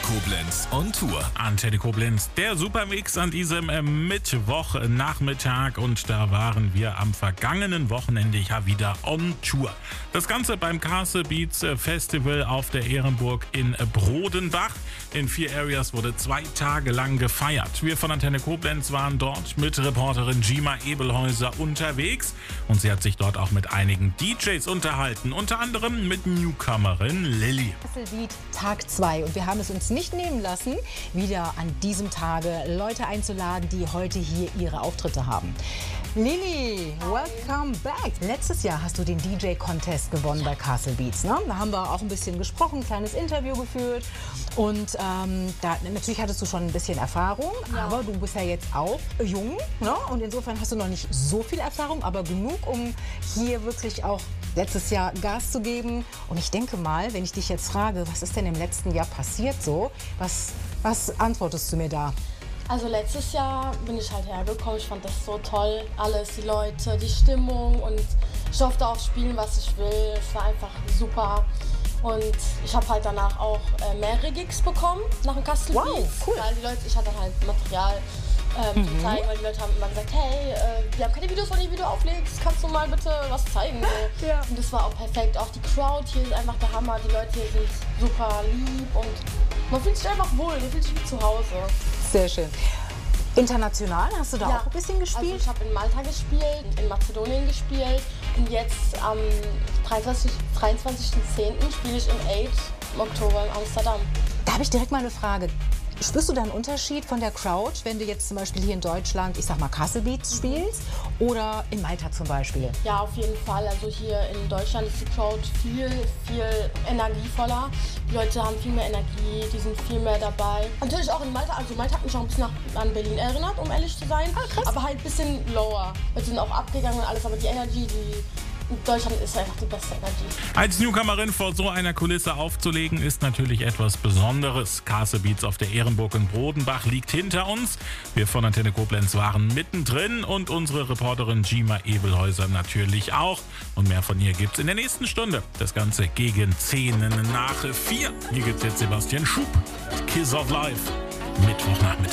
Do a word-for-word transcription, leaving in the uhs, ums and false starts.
Koblenz on Tour. Antenne Koblenz, der Supermix an diesem äh, Mittwochnachmittag, und da waren wir am vergangenen Wochenende ja wieder on Tour. Das Ganze beim Castle Beats Festival auf der Ehrenburg in Brodenbach. In vier Areas wurde zwei Tage lang gefeiert. Wir von Antenne Koblenz waren dort mit Reporterin Gima Ebelhäuser unterwegs, und sie hat sich dort auch mit einigen D Js unterhalten, unter anderem mit Newcomerin Lilly. Castle Beat Tag zwei, und wir haben es uns nicht nehmen lassen, wieder an diesem Tage Leute einzuladen, die heute hier ihre Auftritte haben. Lilly, welcome back. Letztes Jahr hast du den D J-Contest gewonnen bei Castle Beats. Ne? Da haben wir auch ein bisschen gesprochen, ein kleines Interview geführt. Und ähm, da, natürlich hattest du schon ein bisschen Erfahrung, ja. aber du bist ja jetzt auch jung. Ne? Und insofern hast du noch nicht so viel Erfahrung, aber genug, um hier wirklich auch letztes Jahr Gas zu geben. Und ich denke mal, wenn ich dich jetzt frage, was ist denn im letzten Jahr passiert so, was, was antwortest du mir da? Also letztes Jahr bin ich halt hergekommen, ich fand das so toll, alles, die Leute, die Stimmung, und ich durfte auch spielen, was ich will, es war einfach super. Und ich habe halt danach auch äh, mehrere Gigs bekommen nach dem Castle Beats. Wow, cool. Weil die Leute, ich hatte halt Material ähm, mhm. zu zeigen, weil die Leute haben immer gesagt, hey, äh, wir haben keine Videos, wenn du ein Video auflegst, kannst du mal bitte was zeigen? So. Ja. Und das war auch perfekt, auch die Crowd hier ist einfach der Hammer, die Leute hier sind super lieb und man fühlt sich einfach wohl, man fühlt sich wie zu Hause. Sehr schön. International hast du da ja. auch ein bisschen gespielt? Also ich habe in Malta gespielt, in Mazedonien gespielt, und jetzt am dreiundzwanzigsten zehnten spiele ich im Aid im Oktober in Amsterdam. Da habe ich direkt mal eine Frage. Spürst du da einen Unterschied von der Crowd, wenn du jetzt zum Beispiel hier in Deutschland, ich sag mal, Castle Beats spielst oder in Malta zum Beispiel? Ja, auf jeden Fall. Also hier in Deutschland ist die Crowd viel, viel energievoller. Die Leute haben viel mehr Energie, die sind viel mehr dabei. Natürlich auch in Malta. Also Malta hat mich auch ein bisschen nach, an Berlin erinnert, um ehrlich zu sein. Ah, krass. Aber halt ein bisschen lower. Wir sind auch abgegangen und alles, aber die Energie, die... Deutschland ist einfach die beste Energie. Als Newcomerin vor so einer Kulisse aufzulegen, ist natürlich etwas Besonderes. Castle Beats auf der Ehrenburg in Brodenbach liegt hinter uns. Wir von Antenne Koblenz waren mittendrin, und unsere Reporterin Gima Ebelhäuser natürlich auch. Und mehr von ihr gibt's in der nächsten Stunde. Das Ganze gegen zehn nach vier. Hier gibt's jetzt Sebastian Schub. Kiss of Life. Mittwochnachmittag.